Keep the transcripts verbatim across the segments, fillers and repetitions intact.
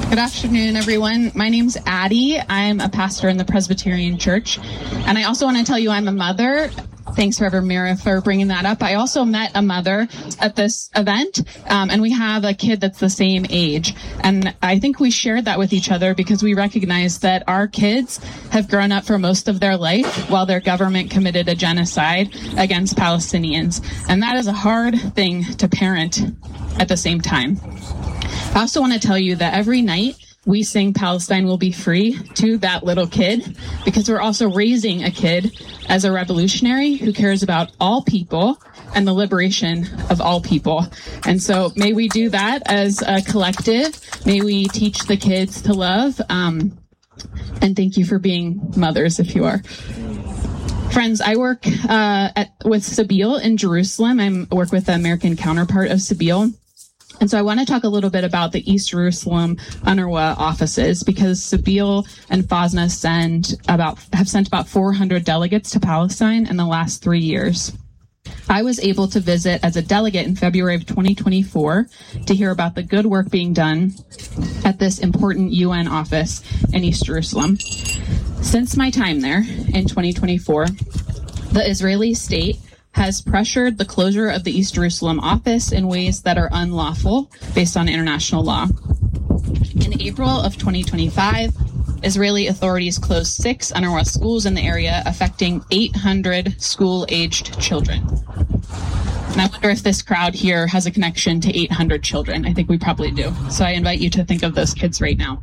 Good afternoon, everyone. My name's Addie. I'm a pastor in the Presbyterian Church. And I also want to tell you I'm a mother. Thanks, Reverend Mira, for bringing that up. I also met a mother at this event, um, and we have a kid that's the same age. And I think we shared that with each other because we recognize that our kids have grown up for most of their life while their government committed a genocide against Palestinians. And that is a hard thing to parent at the same time. I also want to tell you that every night we sing Palestine Will Be Free to that little kid because we're also raising a kid as a revolutionary who cares about all people and the liberation of all people. And so may we do that as a collective. May we teach the kids to love. Um, and thank you for being mothers if you are. Friends, I work uh, at, with Sabeel in Jerusalem. I work with the American counterpart of Sabeel. And so I want to talk a little bit about the East Jerusalem UNRWA offices because Sabeel and Fosna send about have sent about four hundred delegates to Palestine in the last three years. I was able to visit as a delegate in February of twenty twenty-four to hear about the good work being done at this important U N office in East Jerusalem. Since my time there in twenty twenty-four, the Israeli state has pressured the closure of the East Jerusalem office in ways that are unlawful based on international law. In April of twenty twenty-five, Israeli authorities closed six UNRWA schools in the area, affecting eight hundred school-aged children. And I wonder if this crowd here has a connection to eight hundred children. I think we probably do. So I invite you to think of those kids right now.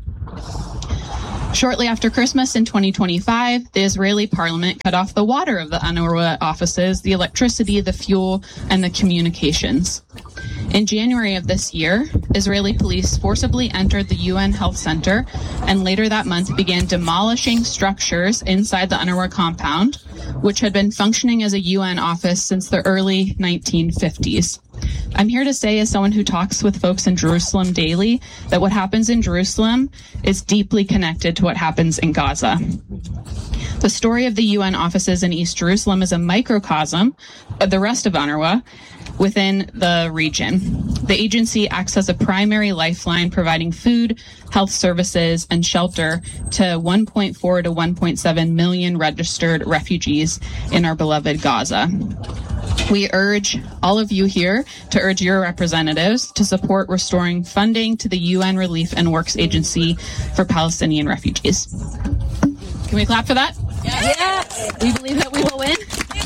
Shortly after Christmas in twenty twenty-five, the Israeli parliament cut off the water of the UNRWA offices, the electricity, the fuel, and the communications. In January of this year, Israeli police forcibly entered the U N Health Center and later that month began demolishing structures inside the UNRWA compound, which had been functioning as a U N office since the early nineteen fifties. I'm here to say, as someone who talks with folks in Jerusalem daily, that what happens in Jerusalem is deeply connected to what happens in Gaza. The story of the U N offices in East Jerusalem is a microcosm of the rest of UNRWA within the region. The agency acts as a primary lifeline, providing food, health services, and shelter to one point four to one point seven million registered refugees in our beloved Gaza. We urge all of you here to urge your representatives to support restoring funding to the U N Relief and Works Agency for Palestinian Refugees. Can we clap for that? Yes. Yes. We believe that we will win.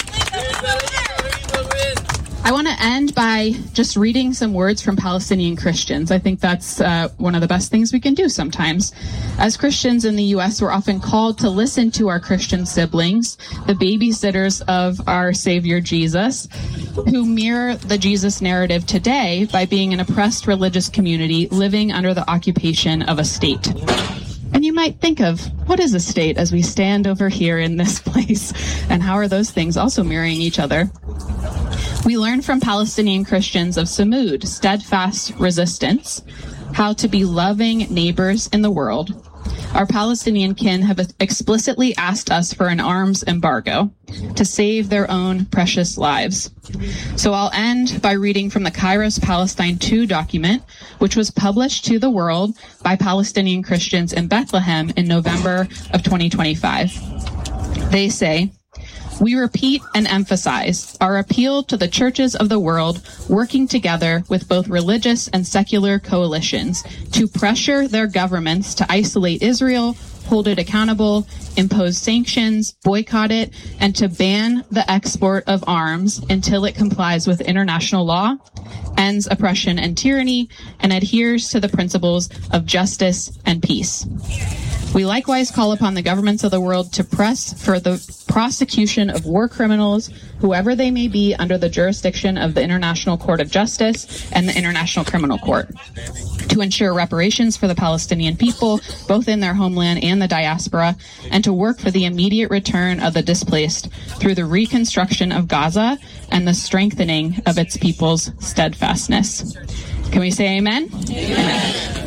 I want to end by just reading some words from Palestinian Christians. I think that's uh, one of the best things we can do sometimes. As Christians in the U S, we're often called to listen to our Christian siblings, the babysitters of our Savior Jesus, who mirror the Jesus narrative today by being an oppressed religious community living under the occupation of a state. And you might think of, what is a state as we stand over here in this place? And how are those things also mirroring each other? We learn from Palestinian Christians of Samud, steadfast resistance, how to be loving neighbors in the world. Our Palestinian kin have explicitly asked us for an arms embargo to save their own precious lives. So I'll end by reading from the Kairos Palestine two document, which was published to the world by Palestinian Christians in Bethlehem in November of twenty twenty-five. They say, "We repeat and emphasize our appeal to the churches of the world working together with both religious and secular coalitions to pressure their governments to isolate Israel, hold it accountable, impose sanctions, boycott it, and to ban the export of arms until it complies with international law, ends oppression and tyranny, and adheres to the principles of justice and peace. We likewise call upon the governments of the world to press for the prosecution of war criminals, whoever they may be, under the jurisdiction of the International Court of Justice and the International Criminal Court, to ensure reparations for the Palestinian people, both in their homeland and the diaspora, and to work for the immediate return of the displaced through the reconstruction of Gaza and the strengthening of its people's steadfastness." Can we say amen? Amen. Amen.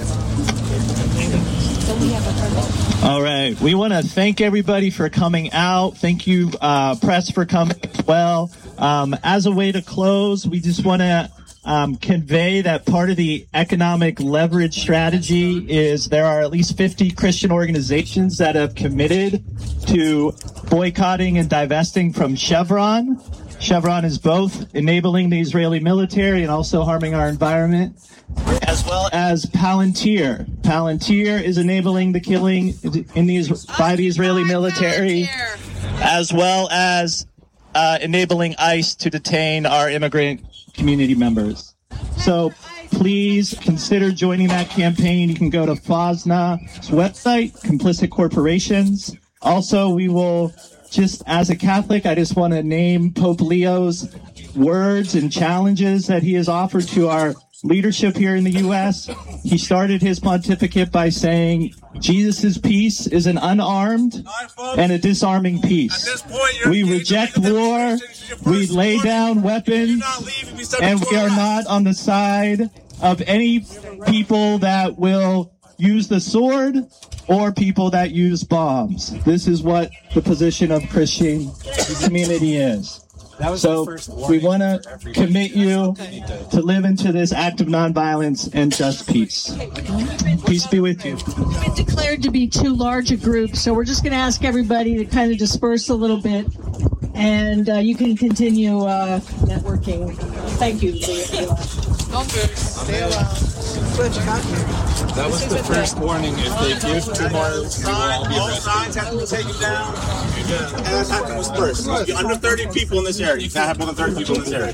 All right. We want to thank everybody for coming out. Thank you, uh, press, for coming as well. Um, as a way to close, we just want to um, convey that part of the economic leverage strategy is there are at least fifty Christian organizations that have committed to boycotting and divesting from Chevron. Chevron is both enabling the Israeli military and also harming our environment, as well as Palantir. Palantir is enabling the killing in the, by the Israeli military, as well as uh, enabling ICE to detain our immigrant community members. So please consider joining that campaign. You can go to FOSNA's website, Complicit Corporations. Also, we will, just as a Catholic, I just want to name Pope Leo's words and challenges that he has offered to our leadership here in the U S. He started his pontificate by saying, Jesus' peace is an unarmed and a disarming peace. We reject war, we lay down weapons, and we are not on the side of any people that will use the sword or people that use bombs. This is what the position of Christian community is. So we want to commit you to live into this act of nonviolence and just peace. Peace be with you. We've been declared to be too large a group, so we're just going to ask everybody to kind of disperse a little bit, and uh, you can continue uh, networking. Thank you. Stay around. That was the first warning. If they give two more, we will all be all signs have to be taken down, and that's how to disperse. You're under thirty people in this area. You can't have more than thirty people in this area.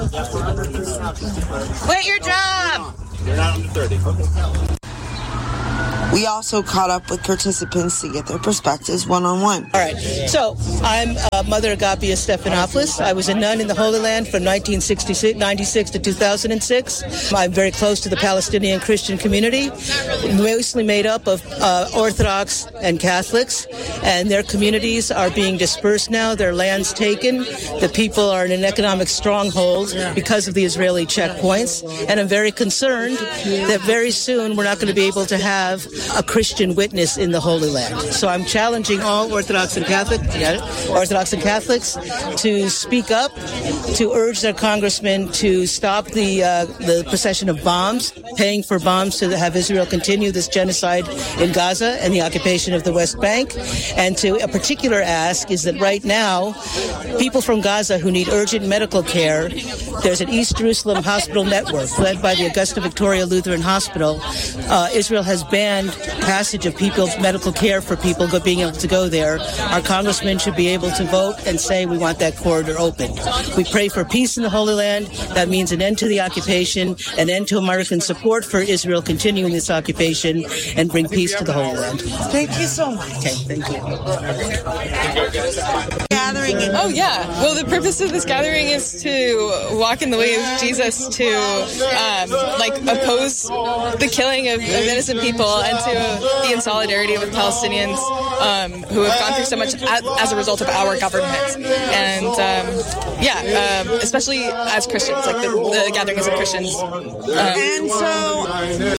Quit your job! You're not under thirty. We also caught up with participants to get their perspectives one-on-one. All right. So I'm uh, Mother Agapia Stephanopoulos. I was a nun in the Holy Land from nineteen ninety-six to two thousand six. I'm very close to the Palestinian Christian community, mostly made up of uh, Orthodox and Catholics, and their communities are being dispersed now. Their lands taken. The people are in an economic stronghold because of the Israeli checkpoints, and I'm very concerned that very soon we're not going to be able to have a Christian witness in the Holy Land. So I'm challenging all Orthodox and Catholic, yeah, Orthodox and Catholics to speak up, to urge their congressmen to stop the uh, the procession of bombs, paying for bombs to have Israel continue this genocide in Gaza and the occupation of the West Bank. And to a particular ask is that right now, people from Gaza who need urgent medical care, there's an East Jerusalem hospital network led by the Augusta Victoria Lutheran Hospital. Uh, Israel has banned passage of people's medical care for people go, being able to go there. Our congressmen should be able to vote and say we want that corridor open. We pray for peace in the Holy Land. That means an end to the occupation, an end to American support for Israel continuing this occupation, and bring peace to the Holy Land. Thank you so much. Okay, thank you. Gathering. Oh, yeah. Well, the purpose of this gathering is to walk in the way of Jesus, to um, like oppose the killing of, of innocent people, and to be in solidarity with Palestinians um, who have gone through so much as, as a result of our government. And um, yeah, um, especially as Christians, like the, the gathering is of Christians. Um, And so